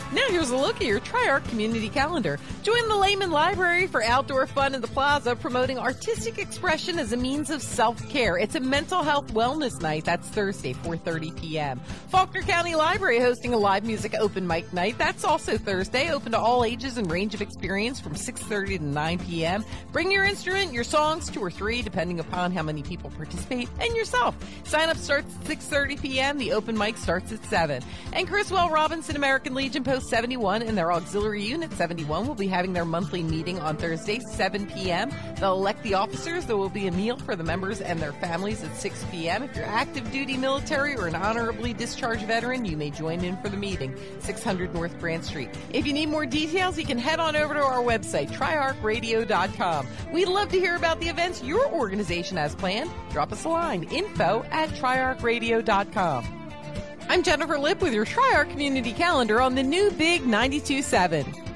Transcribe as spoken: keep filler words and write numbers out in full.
Now here's a look at your Tri-Arc community calendar. Join the Lehman Library for outdoor fun in the plaza, promoting artistic expression as a means of self-care. It's a mental health wellness night. That's Thursday, four thirty p.m. Faulkner County Library hosting a live music open mic night. That's also Thursday, open to all ages and range of experience from six thirty to nine p.m. Bring your instrument, your songs, two or three, depending upon how many people participate, and yourself. Sign up starts at six thirty p.m. The open mic starts at seven. And Criswell Robinson American Legion Post seventy-one and their auxiliary unit seventy-one will be having their monthly meeting on Thursday, seven p.m. They'll elect the officers. There will be a meal for the members and their families at six p.m. If you're active duty military or an honorably discharged veteran, you may join in for the meeting, six hundred North Grant Street. If you need more details, you can head on over to our website, tri arc radio dot com. We'd love to hear about the events your organization has planned. Drop us a line, info at tri arc radio dot com. I'm Jennifer Lipp with your Tri-Arc Community Calendar on the new Big ninety-two point seven.